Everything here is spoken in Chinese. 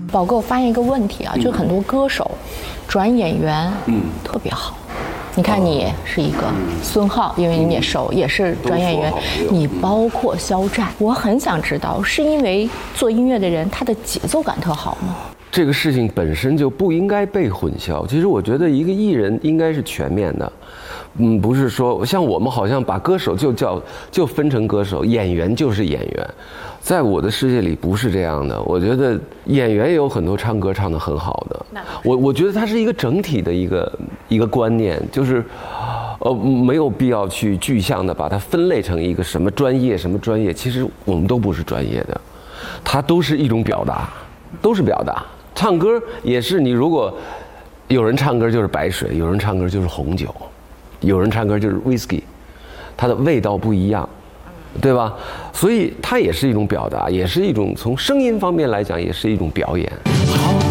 宝哥，我发现一个问题啊，就很多歌手转演员，特别好。你看，你是一个孙浩，因为你也熟，也是转演员。你包括肖战，我很想知道，是因为做音乐的人他的节奏感特好吗？ 这个事情本身就不应该被混淆。其实我觉得一个艺人应该是全面的，不是说像我们好像把歌手就分成歌手，演员就是演员。在我的世界里不是这样的。我觉得演员也有很多唱歌唱得很好的。我觉得它是一个整体的一个观念，就是没有必要去具象的把它分类成一个什么专业什么专业。其实我们都不是专业的，它都是一种表达，都是表达。唱歌也是，你如果有人唱歌就是白水，有人唱歌就是红酒，有人唱歌就是 whisky， 它的味道不一样，对吧？所以它也是一种表达，也是一种从声音方面来讲，也是一种表演。